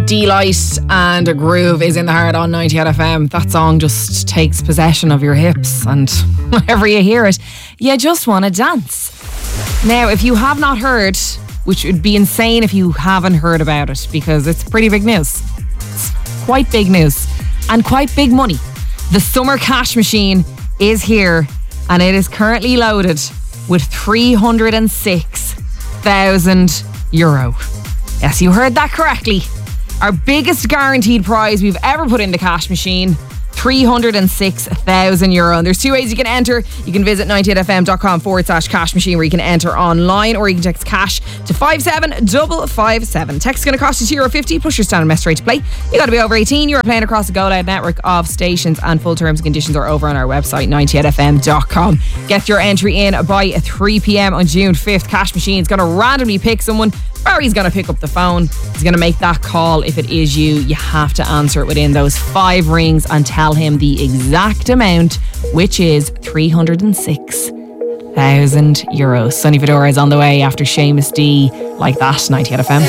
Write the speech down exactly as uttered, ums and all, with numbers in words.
D-Light and a Groove is in the heart on ninety-eight F M. That song just takes possession of your hips, and whenever you hear it, you just want to dance. Now, if you have not heard, which would be insane if you haven't heard about it, because it's pretty big news. It's quite big news and quite big money. The Summer Cash Machine is here, and it is currently loaded with three hundred six thousand euro. Yes, you heard that correctly. Our biggest guaranteed prize we've ever put in the cash machine, three hundred six thousand euro. And there's two ways you can enter. You can visit ninety-eight fm.com forward slash cash machine where you can enter online, or you can text cash to five seven five five seven. Text is going to cost you two euro fifty plus your standard message rate to play. You got to be over eighteen. You're playing across the Go Loud network of stations, and full terms and conditions are over on our website, ninety-eight f m dot com. Get your entry in by three p.m. on June fifth. Cash machine is going to randomly pick someone. Barry's going to pick up the phone. He's going to make that call. If it is you, you have to answer it within those five rings and tell him the exact amount, which is three hundred six thousand euros. Sonny Fedora is on the way after Seamus D. Like that, ninety-eight F M.